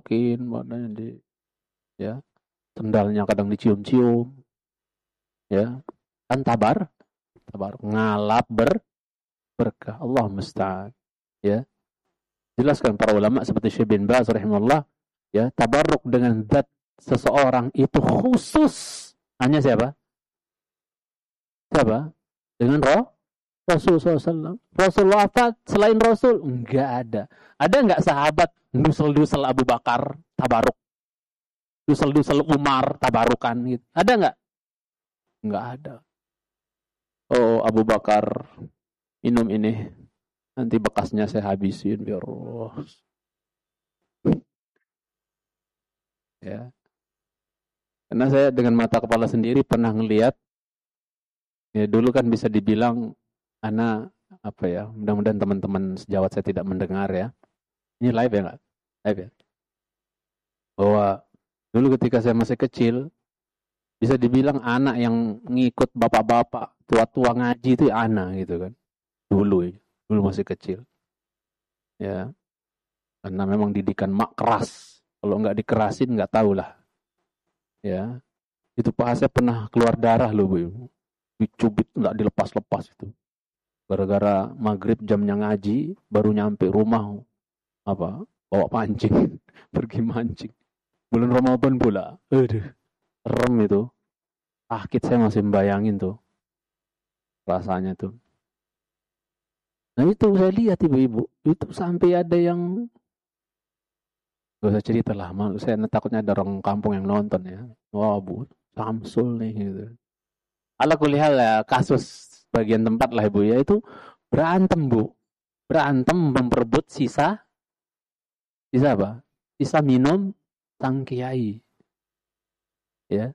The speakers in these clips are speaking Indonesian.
dimasukin, maknanya ya, sendalnya kadang dicium-cium, ya, kan tabar ngalap berkah. Allah musta'an, ya. Jelaskan para ulama seperti Syekh bin Baz rahimahullah, ya, tabarruk dengan zat seseorang itu khusus hanya siapa? Dengan Rasul SAW. Rasul wafat, selain Rasul enggak ada. Ada enggak sahabat dusel-dusel Abu Bakar tabaruk, dusel-dusel Umar tabarukan gitu? Ada enggak? Enggak ada. Oh, Abu Bakar minum ini, nanti bekasnya saya habisin biar Allah. Ya. Karena saya dengan mata kepala sendiri pernah ngelihat, ya dulu kan bisa dibilang anak apa ya, mudah-mudahan teman-teman sejawat saya tidak mendengar ya. Ini live ya enggak? Live ya. Bahwa dulu ketika saya masih kecil, bisa dibilang anak yang ngikut bapak-bapak tua-tua ngaji itu ya anak gitu kan. Dulu masih kecil. Ya. Karena memang didikan mak keras. Kalau enggak dikerasin enggak tahulah. Ya. Itu paha saya pernah keluar darah loh, Bu. Dicubit enggak dilepas-lepas itu. Gara-gara maghrib jamnya ngaji, baru nyampe rumah bawa pancing, pergi mancing. Bulan Ramadan pula. Aduh, serem itu. Sakit saya masih membayangin tuh. Rasanya tuh. Nah itu saya lihat ibu-ibu, itu sampai ada yang, gak usah cerita lah, saya takutnya ada orang kampung yang nonton ya. Wah Bu, Samsul nih gitu. Ala kulihal ya, kasus bagian tempat lah ibu ya, itu berantem Bu. Berantem memperebut sisa apa? Sisa minum sang kiai. Ya.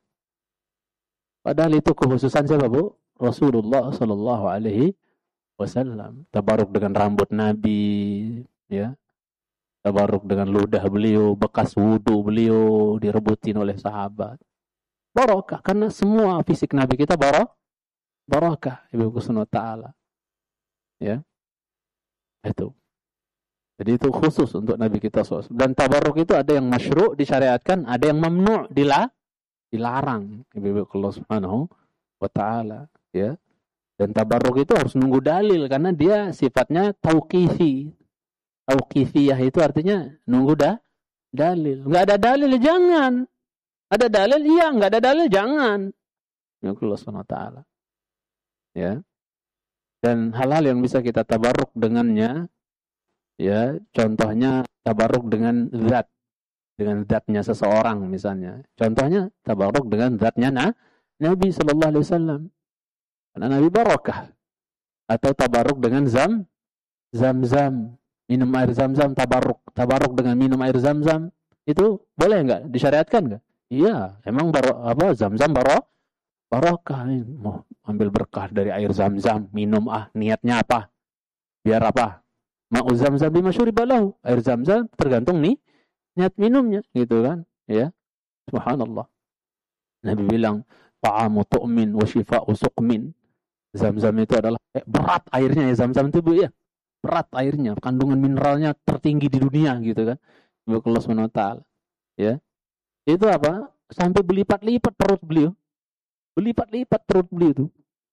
Padahal itu kekhususan siapa Bu? Rasulullah Sallallahu Alaihi Wasallam. Tabaruk dengan rambut Nabi, ya. Tabaruk dengan ludah beliau, bekas wudhu beliau direbutin oleh sahabat. Barokah, karena semua fisik Nabi kita barokah, Ibu Kusno Ta'ala. Ya, itu. Jadi itu khusus untuk Nabi kita SAW. Dan tabaruk itu ada yang masyru' disyariatkan, ada yang mamnu' dilarang. Ibu Allah Subhanahu wa Ta'ala. Ya. Dan tabaruk itu harus nunggu dalil, karena dia sifatnya tauqifi. Tauqifiyah itu artinya nunggu dalil. Nggak ada dalil, jangan. Ada dalil, iya. Nggak ada dalil, jangan. Ya Allah SWT. Ya. Dan hal-hal yang bisa kita tabarruk dengannya, ya, contohnya tabarruk dengan zat. Dengan zatnya seseorang misalnya. Contohnya tabarruk dengan zatnya Nabi Sallallahu Alaihi Wasallam. Karena Nabi barakah. Atau tabarruk dengan zam-zam. Minum air zam-zam, tabarruk dengan minum air zam-zam, itu boleh nggak? Disyariatkan nggak? Iya, emang zam-zam barokah. Mau ambil berkah dari air zam-zam, minum niatnya apa? Biar apa? Ma'u zam-zam bima syuriba lahu. Air zam-zam tergantung nih niat minumnya, gitu kan? Ya, subhanallah. Nabi bilang, ta'amu tu'min wa shifa'u suqmin. Zam-zam itu adalah berat airnya ya, zam-zam itu Bu ya. Berat airnya, kandungan mineralnya tertinggi di dunia gitu kan. Allah SWT. Ya. Itu apa? Sampai berlipat-lipat perut beliau. Berlipat-lipat perut beliau itu.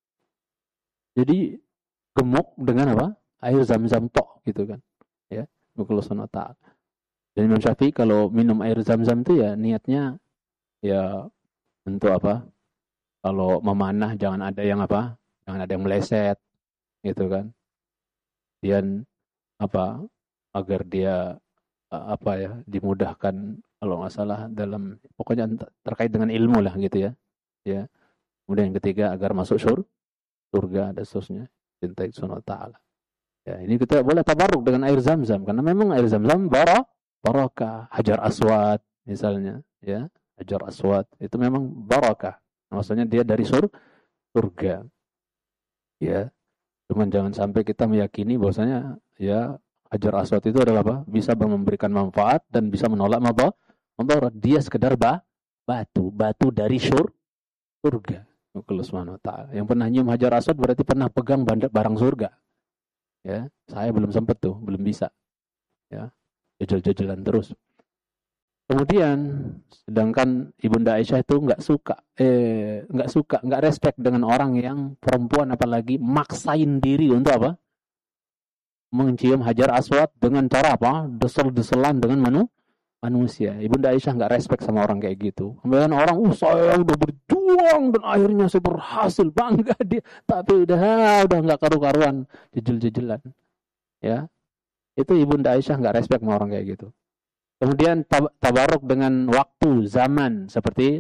Jadi gemuk dengan apa? Air zam-zam tok gitu kan. Ya. Allah SWT. Dan Imam Syafi'i kalau minum air zam-zam itu ya niatnya ya untuk apa? Kalau memanah jangan ada yang apa? Jangan ada yang meleset gitu kan. Dan agar dia dimudahkan kalau nggak salah dalam pokoknya terkait dengan ilmu lah gitu ya. Kemudian yang ketiga agar masuk surga ada seterusnya, cinta Subhanahu wa Ta'ala. Ya, ini kita boleh tabarruk dengan air zam-zam karena memang air zam-zam barakah. Hajar aswad misalnya, ya. Hajar aswad itu memang barakah. Maksudnya dia dari surga. Ya. Cuman jangan sampai kita meyakini bahwasanya ya hajar aswad itu adalah apa? Bisa memberikan manfaat dan bisa menolak mudarat. Dia sekedar batu dari surga. Allah Subhanahu wa Ta'ala. Yang pernah nyium hajar aswad berarti pernah pegang barang surga. Ya, saya belum sempat tuh, belum bisa. Ya. Jajal-jajalan terus. Kemudian sedangkan Ibunda Aisyah itu nggak respect dengan orang yang perempuan apalagi maksain diri untuk apa? Mencium Hajar Aswad dengan cara apa? Desel-deselan dengan manusia. Ibunda Aisyah nggak respect sama orang kayak gitu. Kemudian orang, saya udah berjuang dan akhirnya saya berhasil, bangga dia. Tapi udah nggak karu-karuan, jejel-jejelan. Ya, itu Ibunda Aisyah nggak respect sama orang kayak gitu. Kemudian tabaruk dengan waktu, zaman seperti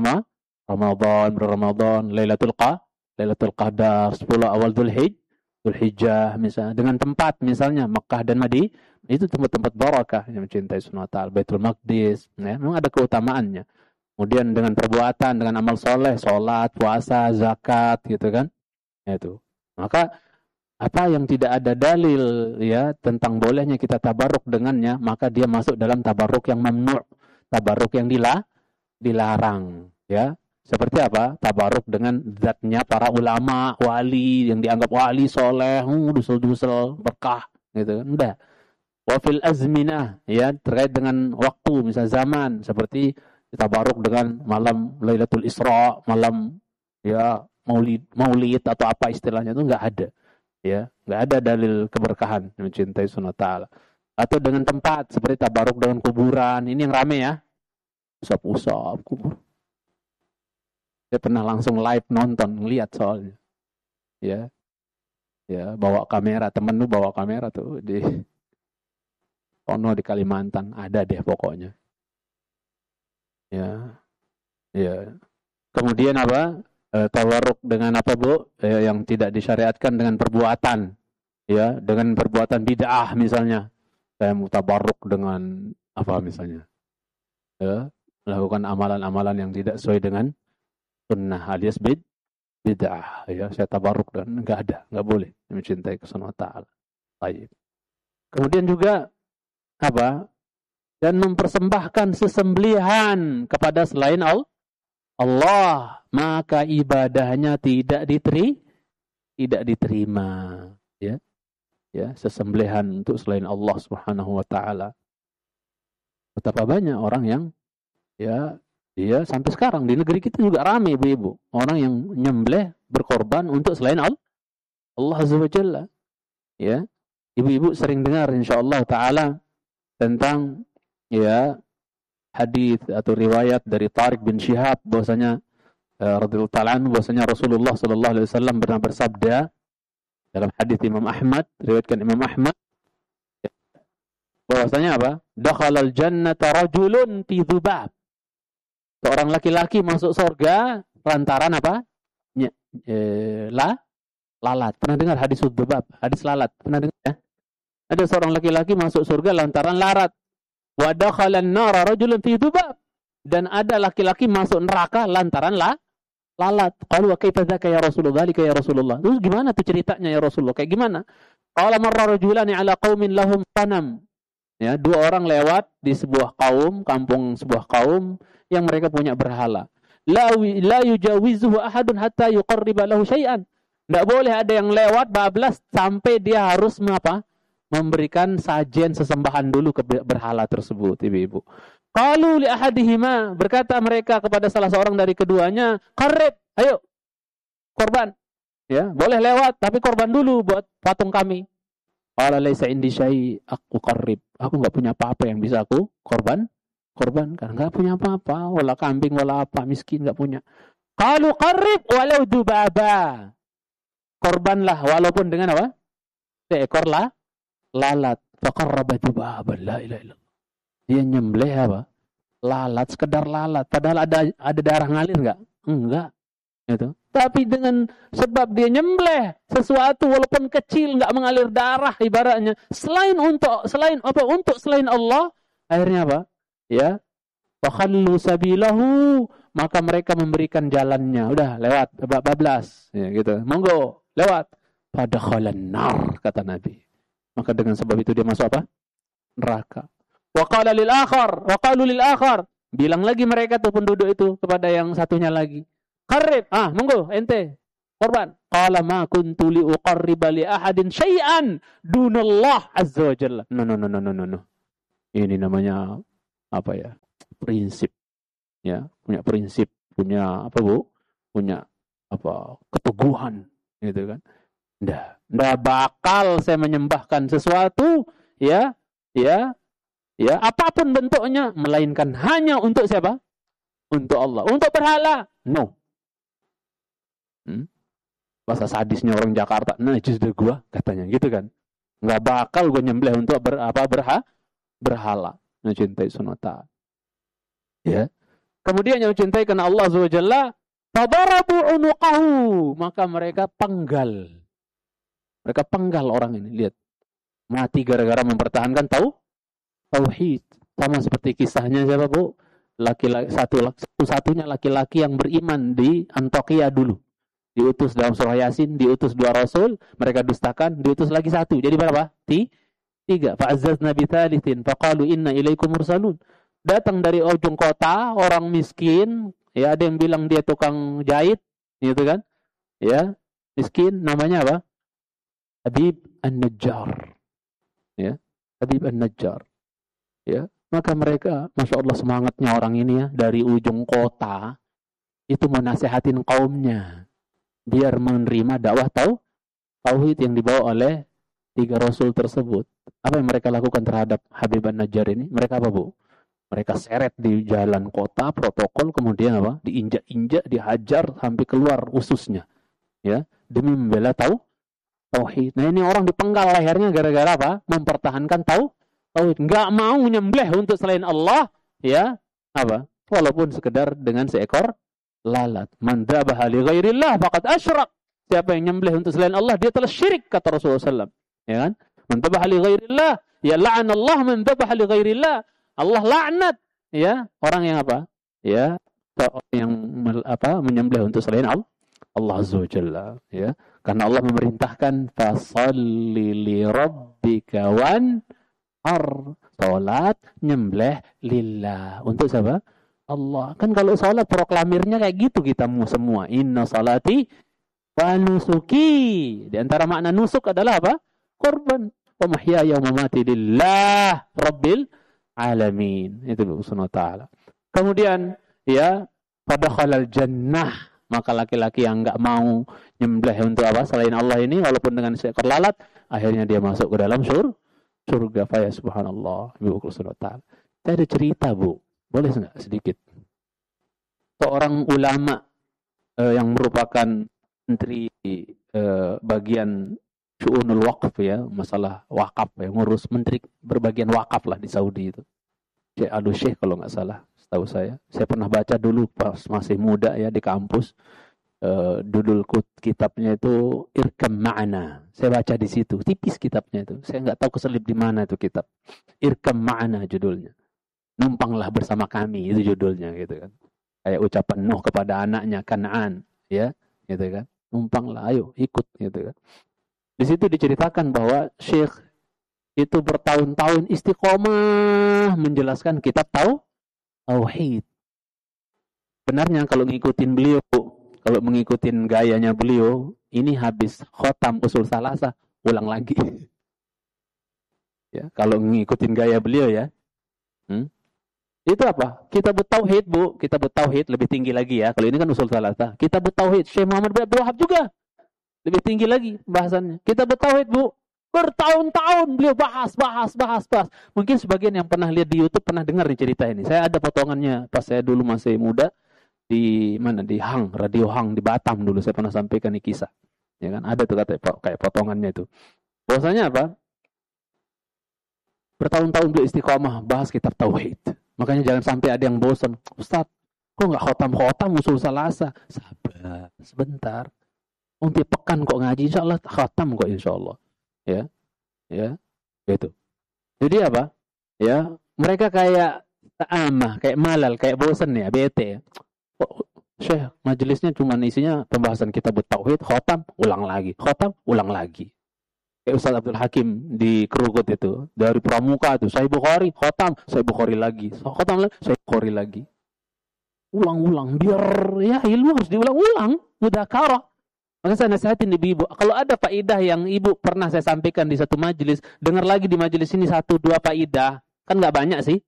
Ramadan, Lailatul Qadar, 10 awal Dzulhijjah misalnya, dengan tempat misalnya Mekah dan Madinah, itu tempat-tempat barakah yang mencintai Subhanahu wa taala, Baitul Maqdis, ya, memang ada keutamaannya. Kemudian dengan perbuatan, dengan amal soleh, salat, puasa, zakat gitu kan. Itu. Maka apa yang tidak ada dalil ya tentang bolehnya kita tabarruk dengannya, maka dia masuk dalam tabarruk yang mamnu', tabarruk yang dilarang, ya. Seperti apa? Tabarruk dengan zatnya para ulama, wali yang dianggap wali soleh, dusel-dusel, berkah, gitu kan. Udah. Wa fil azminah, ya, terkait dengan waktu, misal zaman, seperti tabarruk dengan malam Lailatul Isra, malam ya Maulid atau apa istilahnya, itu enggak ada. Ya, nggak ada dalil keberkahan mencintai sunnah ta'ala. Atau dengan tempat seperti tabaruk dengan kuburan, ini yang rame ya, usap-usap kubur. Saya pernah langsung live nonton, lihat soalnya, ya, bawa kamera, temen lu bawa kamera tuh di Kalimantan, ada deh pokoknya, ya. Kemudian apa? Tawarruk dengan apa, Bu? Yang tidak disyariatkan dengan perbuatan. Ya, dengan perbuatan bid'ah misalnya. Saya mau tabarruk dengan apa misalnya? Ya, melakukan amalan-amalan yang tidak sesuai dengan sunnah alias bid'ah. Ya, saya tabarruk dan enggak boleh mencintai kesunnah ta'ala. Baik. Kemudian juga apa? Dan mempersembahkan sesembelihan kepada selain Allah, maka ibadahnya tidak diterima, ya. Ya, sesembelihan untuk selain Allah Subhanahu wa taala. Betapa banyak orang yang ya dia sampai sekarang di negeri kita juga ramai ibu-ibu, orang yang nyembelih berkorban untuk selain Allah Azza wa Jalla. Ya. Ibu-ibu sering dengar insyaallah taala tentang ya hadis atau riwayat dari Tariq bin Syihab bahwasanya radhiyallahu ta'ala anhu bahwasanya Rasulullah sallallahu alaihi wasallam pernah bersabda dalam hadis Imam Ahmad, riwayatkan Imam Ahmad, bahwasanya apa? Dakhalal jannata rajulun fi dzubab. Seorang laki-laki masuk surga lantaran apa? Lalat. Pernah dengar hadis dzubab? Hadis lalat. Pernah dengar ya? Ada seorang laki-laki masuk surga lantaran lalat. Wa dakhalan nara rajulun fi dzubab. Dan ada laki-laki masuk neraka lantaran lalat. Qalu wa kaifa dzaka ya Rasulullah? Ya Rasulullah. Terus gimana tuh ceritanya ya Rasulullah? Kayak gimana? Qala marra rajulani ala qaumin lahum tanam. Ya, dua orang lewat di sebuah kaum, kampung sebuah kaum yang mereka punya berhala. La yujawizuhu ahadun hatta yuqarriba lahu syai'an. Enggak boleh ada yang lewat bablas sampai dia harus memberikan sajian sesembahan dulu ke berhala tersebut, ibu-ibu. Qalu li ahadihima, berkata mereka kepada salah seorang dari keduanya, qarrib, ayo korban. Ya, boleh lewat tapi korban dulu buat patung kami. Qala laisa indi syai, aku qarrib. Aku enggak punya apa-apa yang bisa aku korbankan, enggak punya apa-apa, wala kambing wala apa, miskin enggak punya. Qalu qarrib walau dubaba. Korbanlah walaupun dengan apa? Seekor lalat. Faqarraba dubaban, la ilaha illallah. Dia nyembelih apa? Lalat, sekedar lalat. Padahal ada darah ngalir enggak? Enggak. Gitu. Tapi dengan sebab dia nyembelih sesuatu walaupun kecil enggak mengalir darah ibaratnya, untuk selain Allah, akhirnya apa? Ya. Fakhallu sabilahu, maka mereka memberikan jalannya. Udah lewat bablas, ya gitu. Monggo, lewat. Fadakhalan nar, kata Nabi. Maka dengan sebab itu dia masuk apa? Neraka. Wa qalu lil akhar. Bilang lagi mereka tuh penduduk itu kepada yang satunya lagi. Qarrib, monggo ente korban. Qala ma kuntu li uqarriba li ahadin syai'an dunallah azza wa jalla. No. Ini namanya apa ya? prinsip, ya, punya prinsip, punya apa Bu? Punya apa? Keteguhan, gitu kan? Nggak bakal saya menyembahkan sesuatu, ya, ya, ya, apapun bentuknya, melainkan hanya untuk siapa? Untuk Allah, untuk berhala, no. Bahasa sadisnya orang Jakarta, najis deh gua, katanya gitu kan. Nggak bakal gue nyembelih untuk berhala. Mencintai sunata. Ya. Kemudian yang mencintai karena Allah Azza wa Jalla, fadarabu unuqahu, maka mereka penggal. Mereka penggal orang ini, lihat. Mati gara-gara mempertahankan tauhid. Sama seperti kisahnya siapa, Bu? Laki-laki satu-satunya laki-laki yang beriman di Antioquia dulu. Diutus dalam surah Yasin, diutus 2 rasul, mereka dustakan, diutus lagi 1. Jadi berapa? 3. Fa'azzazna bitsalitsin faqalu inna ilaikum mursalun. Datang dari ujung kota, orang miskin, ya, ada yang bilang dia tukang jahit, gitu kan? Ya, miskin, namanya apa? Habib An-Najjar. Ya, Habib An-Najjar. Ya, maka mereka, Masya Allah semangatnya orang ini ya, dari ujung kota itu menasehatin kaumnya biar menerima dakwah tauhid yang dibawa oleh 3 rasul tersebut. Apa yang mereka lakukan terhadap Habib An-Najjar ini? Mereka apa, Bu? Mereka seret di jalan kota, protokol, kemudian apa? Diinjak-injak, dihajar sampai keluar ususnya. Ya, demi membela tauhid. Nah, ini orang dipenggal lehernya gara-gara apa? Mempertahankan tauhid. Enggak mau nyembelih untuk selain Allah, ya. Apa? Walaupun sekedar dengan seekor lalat. Man dzabaha li ghairillah faqad asyrak. Siapa yang nyembelih untuk selain Allah, dia telah syirik, kata Rasulullah SAW. Ya kan? Man dzabaha li ghairillah, ya la'anallah man dzabaha li ghairillah. Allah laknat, ya, orang yang apa? Ya, orang yang menyembelih untuk selain Allah Azza wa Jalla, ya. Karena Allah memerintahkan fasalli li rabbika wanhar, salat nyembelih lillah. Untuk siapa? Allah. Kan kalau salat proklamirnya kayak gitu kita semua. Inna salati wa nusuki. Di antara makna nusuk adalah apa? Korban. Wa mahyaya wa mamati lillah rabbil alamin. Itu Subhanahu wa ta'ala. Kemudian ya, pada khalal jannah, maka laki-laki yang enggak mau nyembelih untuk apa selain Allah ini walaupun dengan seekor lalat, akhirnya dia masuk ke dalam surga. Fa ya subhanallah. Ibu Subhanahu wa ta'ala. Saya ada cerita, Bu. Boleh enggak sedikit? Seorang ulama yang merupakan menteri bagian syu'unul waqf, ya, masalah wakaf, ya, ngurus menteri berbagian wakaf lah di Saudi itu. Syekh Al-Syekh kalau nggak salah, setahu saya. Saya pernah baca dulu pas masih muda ya di kampus. Judul kitabnya itu Irkam Ma'ana. Saya baca di situ, tipis kitabnya itu. Saya nggak tahu keselip di mana itu kitab. Irkam Ma'ana judulnya. Numpanglah bersama kami, itu judulnya gitu kan. Kayak ucapan Nuh kepada anaknya Kan'an, ya, gitu kan. Numpanglah, ayo ikut gitu kan. Di situ diceritakan bahwa Syekh itu bertahun-tahun istiqomah menjelaskan kitab tauhid. Benarnya kalau ngikutin beliau, kalau mengikutin gayanya beliau, ini habis khotam usul salasah, ulang lagi. Ya, kalau ngikutin gaya beliau ya. Itu apa? Kitab tauhid, Bu. Kitab tauhid lebih tinggi lagi ya. Kalau ini kan usul salasah. Kitab tauhid Syekh Muhammad bin Abdul Wahab juga lebih tinggi lagi bahasannya. Kitab tauhid, Bu. Bertahun-tahun beliau bahas. Mungkin sebagian yang pernah lihat di YouTube pernah dengar nih cerita ini. Saya ada potongannya pas saya dulu masih muda di mana, di Hang, Radio Hang di Batam dulu saya pernah sampaikan ini kisah. Ya kan? Ada tuh kayak potongannya itu. Bahwasanya apa? Bertahun-tahun beliau istiqomah bahas kitab tauhid. Makanya jangan sampai ada yang bosan. Ustaz, kok enggak khotam usul salasah? Sabar, sebentar. Untuk pekan kok ngaji, insyaallah khatam kok insyaallah. Ya, gitu. Jadi apa? Ya, mereka kayak kayak malal, kayak bosan ya, bete. Oh, Syekh, majelisnya cuma isinya pembahasan kitab tauhid, khatam, ulang lagi. Kayak Ustaz Abdul Hakim di Krukut itu, dari Pramuka itu, Sahih Bukhari, khatam, Sahih Bukhari lagi. Khatam lagi, Sahih Bukhari lagi. Ulang-ulang, biar ya ilmu harus diulang-ulang, mudzakarah. Maka saya nasihatin ibu-ibu, kalau ada faidah yang ibu pernah saya sampaikan di satu majelis, dengar lagi di majelis ini 1-2 faidah, kan nggak banyak sih.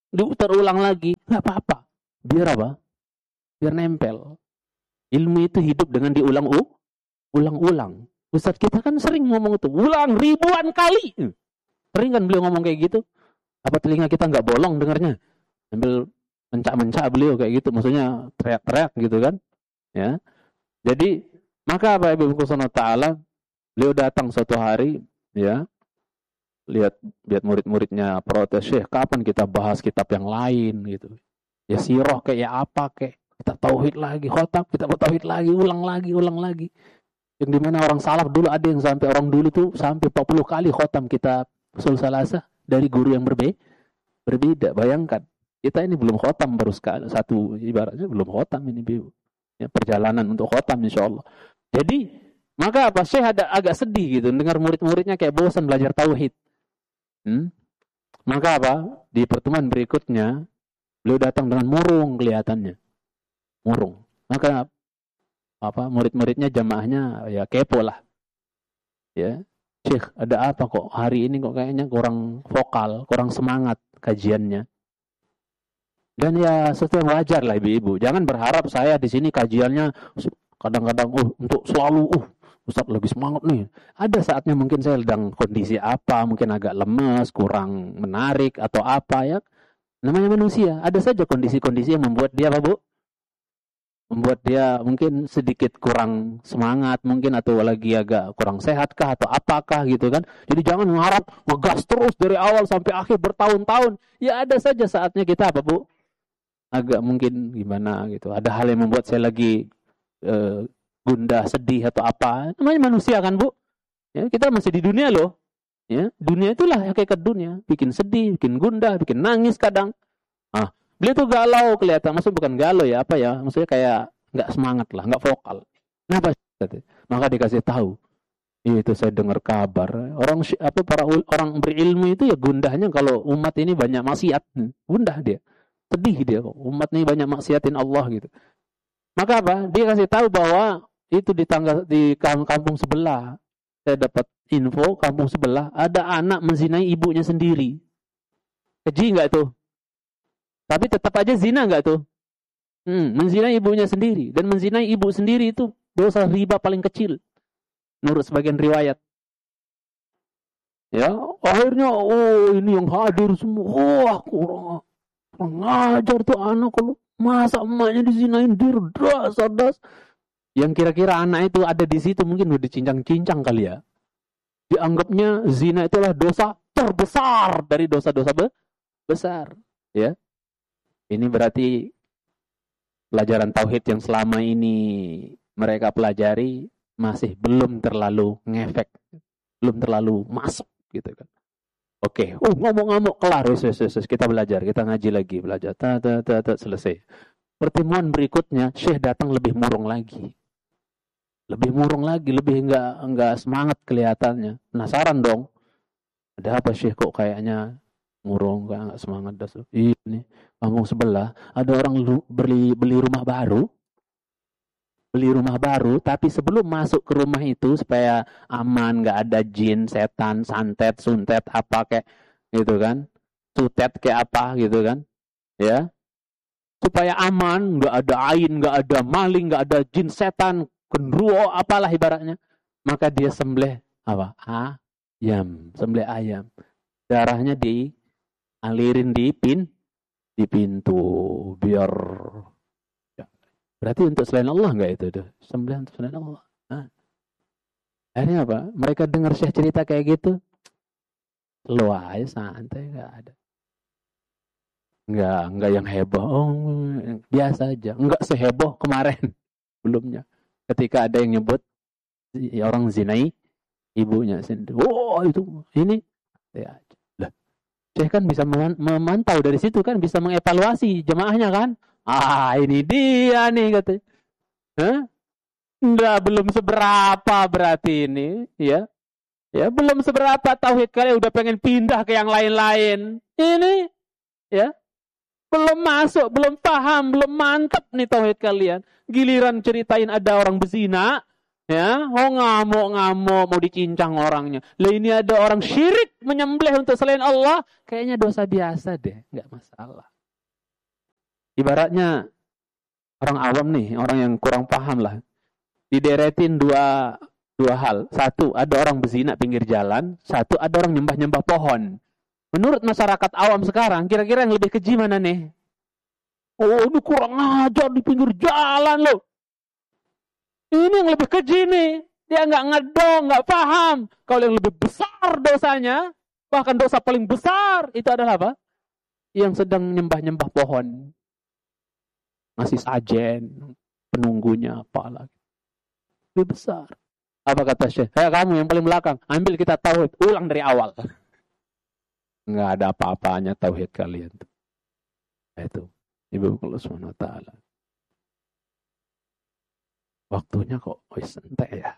terulang lagi, nggak apa-apa. Biar apa? Biar nempel. Ilmu itu hidup dengan ulang-ulang. Ustadz kita kan sering ngomong itu, ulang ribuan kali. Sering kan beliau ngomong kayak gitu. Apa telinga kita nggak bolong dengarnya? Sambil mencak-mencak beliau kayak gitu, maksudnya teriak-teriak gitu kan. Ya. Jadi, maka Bapak Ibu Subhanahu Ta'ala, beliau datang suatu hari, ya, lihat murid-muridnya protes, Syekh, kapan kita bahas kitab yang lain gitu. Ya sirah kayak apa kayak, kita tauhid lagi, khotam, kita tauhid lagi, ulang lagi. Yang dimana orang salaf dulu ada yang sampai orang dulu tuh sampai 40 kali khotam kitab usul salasah dari guru yang berbeda. Bayangkan, kita ini belum khotam baru sekali, satu ibaratnya belum khotam ini, ya, perjalanan untuk khotam insyaallah. Jadi, maka apa? Syekh agak sedih gitu dengar murid-muridnya kayak bosan belajar tauhid. Maka apa? Di pertemuan berikutnya beliau datang dengan murung kelihatannya. Murung. Maka apa? Murid-muridnya jamaahnya ya kepo lah. Ya. Syekh, ada apa kok hari ini kok kayaknya kurang vokal, kurang semangat kajiannya. Dan ya sesuatu yang wajar lah ibu-ibu. Jangan berharap saya di sini kajiannya kadang-kadang untuk selalu Ustaz lagi semangat nih. Ada saatnya mungkin saya sedang kondisi apa, mungkin agak lemes, kurang menarik atau apa ya. Namanya manusia. Ada saja kondisi-kondisi yang membuat dia apa, Bu? Membuat dia mungkin sedikit kurang semangat mungkin atau lagi agak kurang sehat kah atau apakah gitu kan. Jadi jangan mengharap ngegas terus dari awal sampai akhir bertahun-tahun. Ya ada saja saatnya kita apa, Bu? Agak mungkin gimana gitu. Ada hal yang membuat saya lagi gundah, sedih atau apa. Namanya manusia kan, Bu? Ya, kita masih di dunia loh. Ya, dunia itulah hakikat dunia. Bikin sedih, bikin gundah, bikin nangis kadang. Beliau tuh galau kelihatan, maksudnya bukan galau ya, apa ya, maksudnya kayak nggak semangat lah, nggak vokal. Kenapa? Maka dikasih tahu, itu saya dengar kabar para orang berilmu itu ya gundahnya kalau umat ini banyak maksiat, gundah dia, sedih dia, umat ini banyak maksiatin Allah gitu. Maka apa? Dia kasih tahu bahwa itu di kampung sebelah, saya dapat info kampung sebelah ada anak menzinai ibunya sendiri. Keji nggak tuh? Tapi tetap aja zina nggak tuh? Menzinai ibunya sendiri. Dan menzinai ibu sendiri itu dosa riba paling kecil. Menurut sebagian riwayat. Ya, akhirnya, ini yang hadir semua. Kurang ngajar tuh anak. Kalau masa emaknya dizinain das. Yang kira-kira anak itu ada di situ mungkin udah dicincang-cincang kali ya. Dianggapnya zina itulah dosa terbesar dari dosa-dosa besar. Ya. Ini berarti pelajaran tauhid yang selama ini mereka pelajari masih belum terlalu ngefek, belum terlalu masuk gitu kan. Oke, ngomong-ngomong kelar, kita belajar, kita ngaji lagi, belajar, selesai. Pertemuan berikutnya Syekh datang lebih murung lagi, lebih enggak semangat kelihatannya. Penasaran dong, ada apa Syekh kok kayaknya murung, enggak semangat dah. Ini kampung sebelah ada orang beli rumah baru, tapi sebelum masuk ke rumah itu supaya aman, nggak ada jin, setan, santet, suntet apa kayak gitu kan, sutet kayak apa gitu kan, ya, supaya aman, nggak ada ain, nggak ada maling, nggak ada jin, setan, genderuwo apalah ibaratnya, maka dia sembelih apa? Sembelih ayam, darahnya dialirin di pintu biar ya. Berarti untuk selain Allah enggak itu sembelihan untuk selain Allah. Akhirnya apa? Mereka dengar Syekh cerita kayak gitu, slow aja, santai, enggak ada. Enggak yang heboh. Biasa aja. Enggak seheboh kemarin belumnya. Ketika ada yang nyebut orang zinai ibunya sendiri. Itu ini ya. Syekh kan bisa memantau dari situ kan, bisa mengevaluasi jemaahnya kan. Ini dia nih katanya. Belum seberapa berarti ini, ya. Ya, belum seberapa tauhid kalian udah pengen pindah ke yang lain-lain. Ini ya. Belum masuk, belum paham, belum mantap nih tauhid kalian. Giliran ceritain ada orang berzina, Ya, ngamuk-ngamuk mau dicincang orangnya. Lah ini ada orang syirik menyembelih untuk selain Allah, kayaknya dosa biasa deh, nggak masalah. Ibaratnya orang awam nih, orang yang kurang paham lah. Dideretin dua hal. Satu, ada orang berzina pinggir jalan. Satu, ada orang nyembah-nyembah pohon. Menurut masyarakat awam sekarang, kira-kira yang lebih keji mana nih? Oh, ini kurang ajar di pinggir jalan loh. Ini yang lebih keji nih. Dia nggak ngedong, nggak paham. Kalau yang lebih besar dosanya, bahkan dosa paling besar, itu adalah apa? Yang sedang nyembah-nyembah pohon. Masih sajen, penunggunya apalah. Lebih besar. Apa kata Syekh? Kamu yang paling belakang, ambil kita tauhid, ulang dari awal. Nggak ada apa-apanya tauhid kalian. Itu. Ibu Allah Subhanahu wa taala. Waktunya kok santai ya.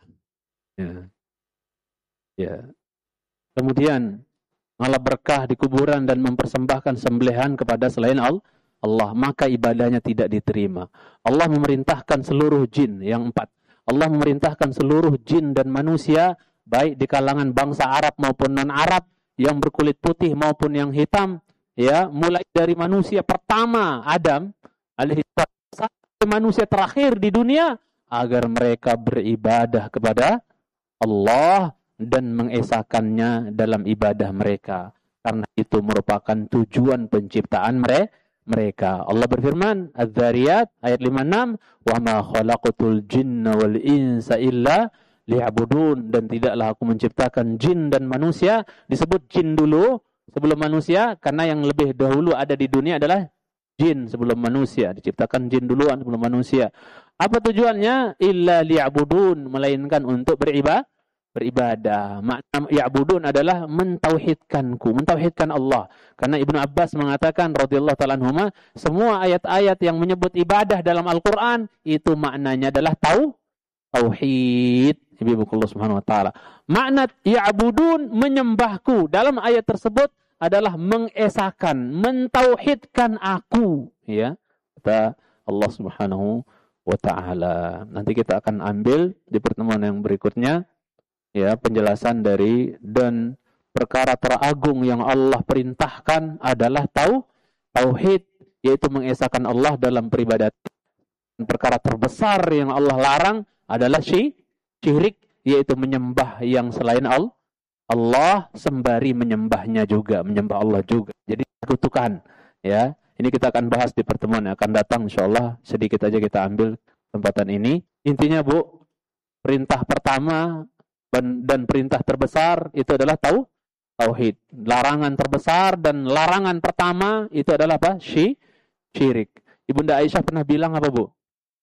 Ya. Kemudian malah berkah di kuburan dan mempersembahkan sembelihan kepada selain Allah, maka ibadahnya tidak diterima. Allah memerintahkan seluruh jin yang 4. Allah memerintahkan seluruh jin dan manusia, baik di kalangan bangsa Arab maupun non-Arab, yang berkulit putih maupun yang hitam, ya, mulai dari manusia pertama Adam alaihi salam sampai manusia terakhir di dunia, agar mereka beribadah kepada Allah dan mengesakannya dalam ibadah mereka, karena itu merupakan tujuan penciptaan mereka. Allah berfirman, Az-Zariyat ayat 56, "Wa ma khalaqatul jinna wal insa illa liya'budun," dan tidaklah aku menciptakan jin dan manusia. Disebut jin dulu sebelum manusia karena yang lebih dahulu ada di dunia adalah jin sebelum manusia. Diciptakan jin duluan sebelum manusia. Apa tujuannya? Illa liya'budun, melainkan untuk beribadah. Makna ya'budun adalah mentauhidkanku, mentauhidkan Allah. Karena Ibnu Abbas mengatakan radhiyallahu ta'ala anhuma, semua ayat-ayat yang menyebut ibadah dalam Al-Qur'an itu maknanya adalah tauhid. Ibu Allah Subhanahu wa taala. Makna ya'budun, menyembahku, dalam ayat tersebut adalah mengesakan, mentauhidkan aku, ya. Kata Allah Subhanahu wa ta'ala. Nanti kita akan ambil di pertemuan yang berikutnya, ya, penjelasan dari dan perkara teragung yang Allah perintahkan adalah tauhid, yaitu mengesahkan Allah dalam peribadatan. Perkara terbesar yang Allah larang adalah syirik, yaitu menyembah yang selain Allah sembari menyembahnya juga, menyembah Allah juga. Jadi kutukan, ya. Ini kita akan bahas di pertemuan yang akan datang insyaallah. Sedikit aja kita ambil kesempatan ini. Intinya, Bu, perintah pertama dan perintah terbesar itu adalah tauhid. Larangan terbesar dan larangan pertama itu adalah apa? Syirik. Ibunda Aisyah pernah bilang apa, Bu?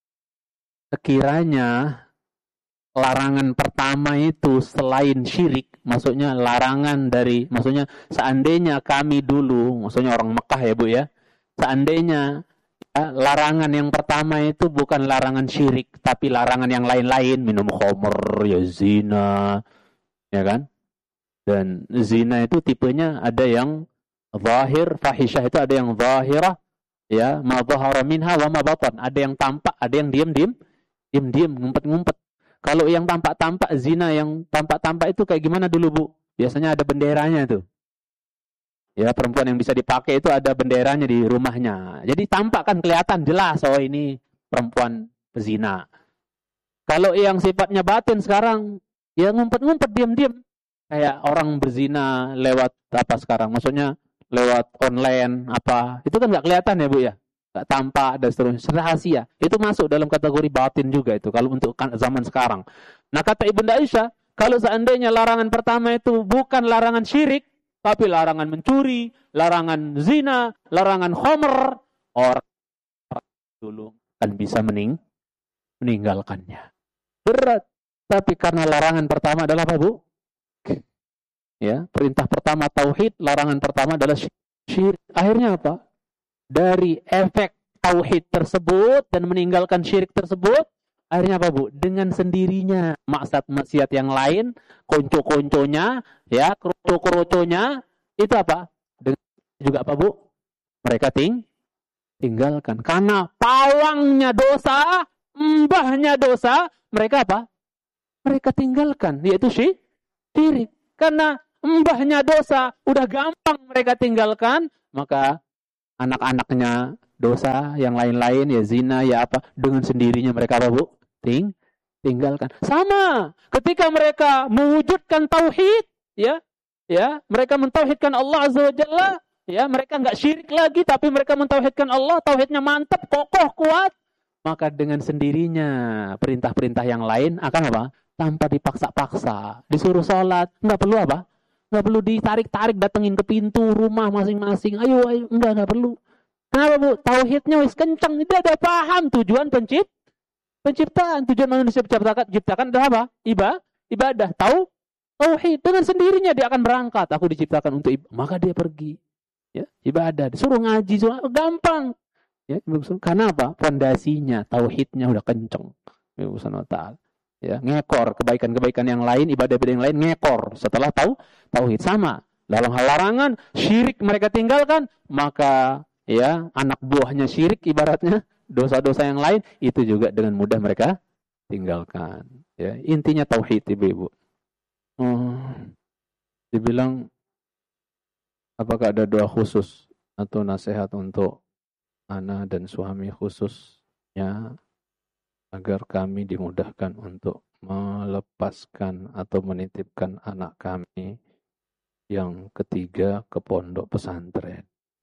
Sekiranya larangan pertama itu selain syirik, maksudnya maksudnya seandainya kami dulu, maksudnya orang Mekah ya, Bu, ya. Seandainya larangan yang pertama itu bukan larangan syirik, tapi larangan yang lain-lain, minum khamr, ya zina, ya kan? Dan zina itu tipenya ada yang zahir, fahisyah itu ada yang zahirah, ya, ma zahara minha wa ma batan, ada yang tampak, ada yang diam-diam, ngumpet-ngumpet. Kalau yang tampak-tampak, zina yang tampak-tampak itu kayak gimana dulu, Bu? Biasanya ada benderanya tuh. Ya, perempuan yang bisa dipakai itu ada benderanya di rumahnya. Jadi tampak kan, kelihatan jelas, oh ini perempuan pezina. Kalau yang sifatnya batin sekarang, ya ngumpet-ngumpet, diam-diam. Kayak orang berzina lewat apa sekarang? Maksudnya lewat online apa? Itu kan nggak kelihatan ya, Bu, ya? Nggak tampak dan seterusnya. Rahasia. Itu masuk dalam kategori batin juga itu kalau untuk zaman sekarang. Nah, kata Ibunda Aisyah, kalau seandainya larangan pertama itu bukan larangan syirik, tapi larangan mencuri, larangan zina, larangan khamr, orang dulu kan bisa meninggalkannya. Berat. Tapi karena larangan pertama adalah apa, Bu? Ya, perintah pertama tauhid, larangan pertama adalah syirik. Akhirnya apa? Dari efek tauhid tersebut dan meninggalkan syirik tersebut, akhirnya apa, Bu? Dengan sendirinya maksiat yang lain, konco-konconya, ya, keroco-keroconya, itu apa? Dengan juga apa, Bu? Mereka tinggalkan. Karena pawangnya dosa, mbahnya dosa, mereka apa? mereka tinggalkan, yaitu syirik. Karena mbahnya dosa, udah gampang mereka tinggalkan, maka anak-anaknya dosa, yang lain-lain, ya zina, ya apa, dengan sendirinya mereka apa, Bu? Tinggalkan. Sama, ketika mereka mewujudkan tauhid, ya, mereka mentauhidkan Allah Azza wa Jalla, ya, mereka nggak syirik lagi, tapi mereka mentauhidkan Allah, tauhidnya mantap, kokoh, kuat, maka dengan sendirinya perintah-perintah yang lain akan apa? Tanpa dipaksa-paksa, disuruh sholat, nggak perlu apa? Nggak perlu ditarik-tarik, datengin ke pintu rumah masing-masing, ayo, nggak perlu. Kenapa, Bu? Tauhidnya wis kencang, dia ada paham tujuan penciptaan, tujuan manusia diciptakan adalah apa? Ibadah. Tauhid, dengan sendirinya dia akan berangkat. Aku diciptakan untuk ibadah, maka dia pergi. Ya, ibadah, disuruh ngaji, gampang. Ya, karena apa? Fondasinya, tauhidnya udah kenceng. Ya, ngekor kebaikan-kebaikan yang lain, ibadah-ibadah yang lain ngekor setelah tauhid. Sama. Dalam hal larangan, syirik mereka tinggalkan, maka ya anak buahnya syirik ibaratnya, dosa-dosa yang lain itu juga dengan mudah mereka tinggalkan. Ya, intinya tauhid, Ibu-ibu. Dibilang apakah ada doa khusus atau nasihat untuk anak dan suami khususnya agar kami dimudahkan untuk melepaskan atau menitipkan anak kami yang ketiga ke pondok pesantren.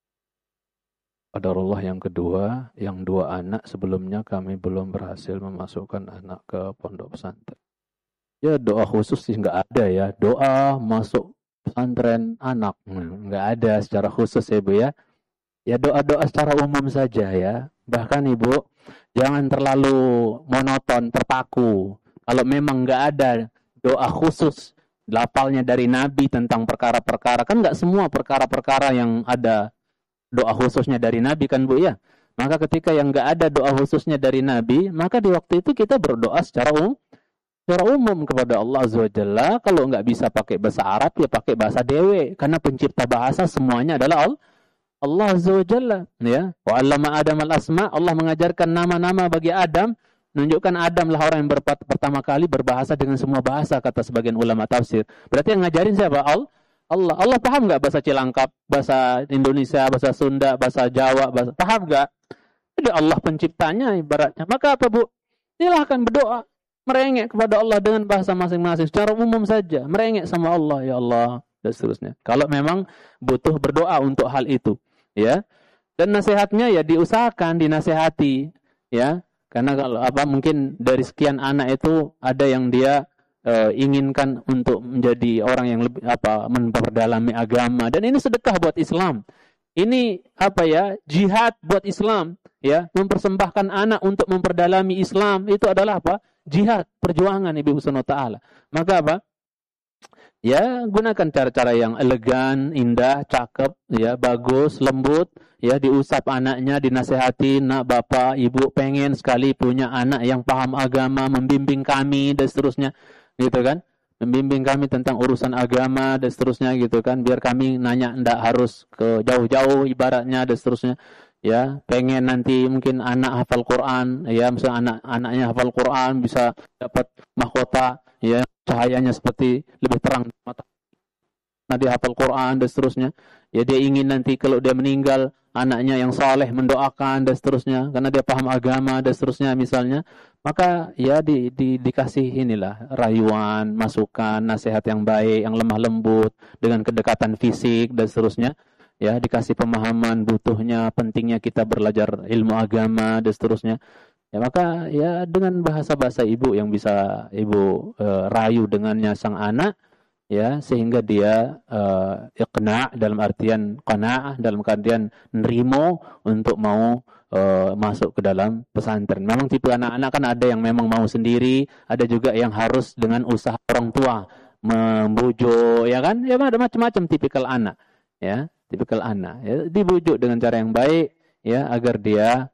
Qadarullah yang kedua, yang 2 anak sebelumnya kami belum berhasil memasukkan anak ke pondok pesantren. Ya doa khusus sih nggak ada ya, doa masuk pesantren anak nggak ada secara khusus ya Bu ya. Ya doa-doa secara umum saja ya. Bahkan Ibu jangan terlalu monoton, terpaku. Kalau memang nggak ada doa khusus lafalnya dari Nabi tentang perkara-perkara, kan nggak semua perkara-perkara yang ada doa khususnya dari Nabi kan Bu ya. Maka ketika yang nggak ada doa khususnya dari Nabi, maka di waktu itu kita berdoa secara umum kepada Allah Azza wa Jalla. Kalau nggak bisa pakai bahasa Arab ya pakai bahasa Dewe, karena pencipta bahasa semuanya adalah Allah Azza wa Jalla, ya. Wa 'allama Adam al-asma, Allah mengajarkan nama-nama bagi Adam, menunjukkan Adam lah orang yang pertama kali berbahasa dengan semua bahasa, kata sebagian ulama tafsir. Berarti yang ngajarin siapa? Allah. Allah paham nggak bahasa Cilangkap, bahasa Indonesia, bahasa Sunda, bahasa Jawa, paham nggak? Itu Allah penciptanya ibaratnya. Maka apa Bu? Silahkan berdoa, merengek kepada Allah dengan bahasa masing-masing secara umum saja, merengek sama Allah, ya Allah, dan seterusnya. Kalau memang butuh berdoa untuk hal itu, ya. Dan nasihatnya ya diusahakan, dinasihati, ya. Karena kalau mungkin dari sekian anak itu ada yang dia inginkan untuk menjadi orang yang lebih memperdalami agama, dan ini sedekah buat Islam. Ini jihad buat Islam, ya, mempersembahkan anak untuk memperdalami Islam itu adalah jihad, perjuangan Ibu Subhanahu wa taala. Maka ya, gunakan cara-cara yang elegan, indah, cakep, ya, bagus, lembut, ya, diusap anaknya, dinasehati, nak bapak, ibu pengen sekali punya anak yang paham agama, membimbing kami dan seterusnya, gitu kan? Membimbing kami tentang urusan agama dan seterusnya, gitu kan? Biar kami nanya ndak harus ke jauh-jauh ibaratnya dan seterusnya. Ya, pengen nanti mungkin anak hafal Quran, ya, misalnya anaknya hafal Quran bisa dapat mahkota, ya, cahayanya seperti lebih terang mata. Nah, dia hafal Quran dan seterusnya. Ya, dia ingin nanti kalau dia meninggal anaknya yang saleh mendoakan dan seterusnya karena dia paham agama dan seterusnya misalnya. Maka ya dikasih inilah rayuan, masukan, nasihat yang baik, yang lemah lembut dengan kedekatan fisik dan seterusnya. Ya, dikasih pemahaman butuhnya, pentingnya kita belajar ilmu agama dan seterusnya. Ya, maka ya dengan bahasa-bahasa ibu yang bisa ibu rayu dengannya sang anak, ya, sehingga dia iqna' dalam artian qanaah, dalam artian nerimo untuk mau masuk ke dalam pesantren. Memang tipe anak-anak kan ada yang memang mau sendiri, ada juga yang harus dengan usaha orang tua membujuk, ya kan? Ya, ada macam-macam tipikal anak, ya. Tipikal anak, ya, dibujuk dengan cara yang baik, ya, agar dia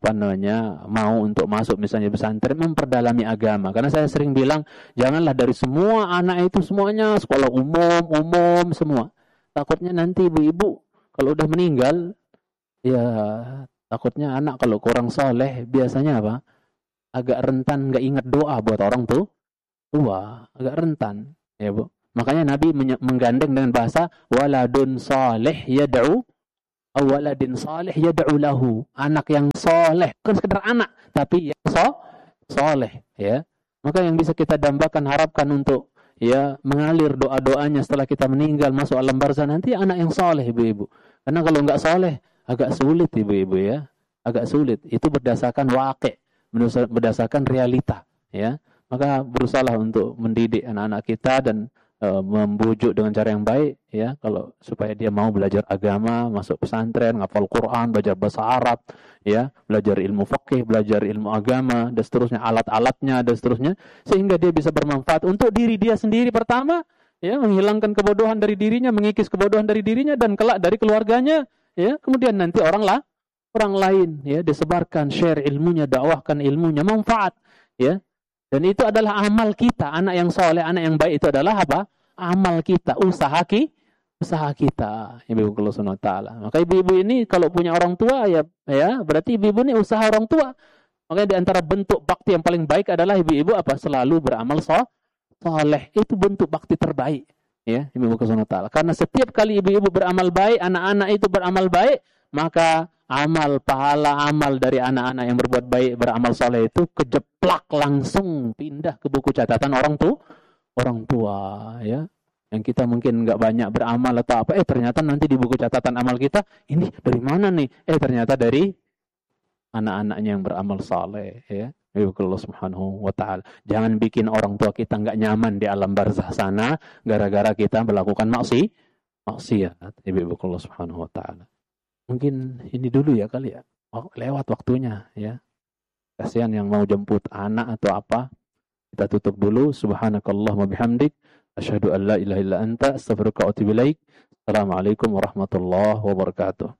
mau untuk masuk misalnya pesantren, memperdalami agama. Karena saya sering bilang, janganlah dari semua anak itu semuanya sekolah umum semua. Takutnya nanti ibu-ibu kalau udah meninggal, ya takutnya anak kalau kurang soleh biasanya agak rentan nggak ingat doa buat orang tua, agak rentan, ya Bu. Makanya Nabi menggandeng dengan bahasa waladun salih yad'u aw waladin salih yad'u lahu. Anak yang soleh, bukan sekedar anak, tapi yang soleh, ya. Maka yang bisa kita dambakan, harapkan untuk ya mengalir doa-doanya setelah kita meninggal masuk alam barzah nanti anak yang soleh, ibu-ibu. Karena kalau nggak soleh agak sulit, ibu-ibu, ya. Agak sulit. Itu berdasarkan waqi', berdasarkan realita, ya. Maka berusahalah untuk mendidik anak-anak kita dan membujuk dengan cara yang baik, ya, kalau supaya dia mau belajar agama, masuk pesantren, ngafal Quran, belajar bahasa Arab, ya, belajar ilmu fikih, belajar ilmu agama dan seterusnya, alat-alatnya dan seterusnya, sehingga dia bisa bermanfaat untuk diri dia sendiri pertama, ya, menghilangkan kebodohan dari dirinya, mengikis kebodohan dari dirinya dan kelak dari keluarganya, ya, kemudian nanti orang lain, ya, disebarkan, share ilmunya, dakwahkan ilmunya, manfaat, ya. Dan itu adalah amal kita. Anak yang soleh, anak yang baik itu adalah apa? Amal kita, usaha kita. Ibu Allah Subhanahu wa taala. Maka ibu-ibu ini kalau punya orang tua ya berarti ibu-ibu ini usaha orang tua. Makanya di antara bentuk bakti yang paling baik adalah ibu-ibu apa? Selalu beramal soleh. Itu bentuk bakti terbaik. Ya, Ibu Allah Subhanahu wa taala. Karena setiap kali ibu-ibu beramal baik, anak-anak itu beramal baik, maka pahala amal dari anak-anak yang berbuat baik, beramal soleh itu kejeplak langsung pindah ke buku catatan orang tua, ya. Yang kita mungkin nggak banyak beramal atau apa, ternyata nanti di buku catatan amal kita, ini dari mana nih? Ternyata dari anak-anaknya yang beramal soleh, ya. Allah Subhanahu wa taala. Jangan bikin orang tua kita nggak nyaman di alam barzah sana gara-gara kita melakukan maksiat. Ibu Allah Subhanahu wa taala. Mungkin ini dulu ya kali ya. Lewat waktunya, ya. Kasihan yang mau jemput anak atau apa. Kita tutup dulu. Subhanakallahumma bihamdik, asyhadu an la ilaha illa anta, astaghfiruka wa atubu ilaik. Assalamualaikum warahmatullahi wabarakatuh.